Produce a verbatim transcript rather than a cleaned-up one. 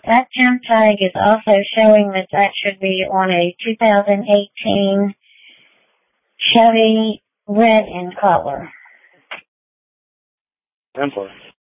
That temp tag is also showing that that should be on a two thousand eighteen Chevy red in color. Temper.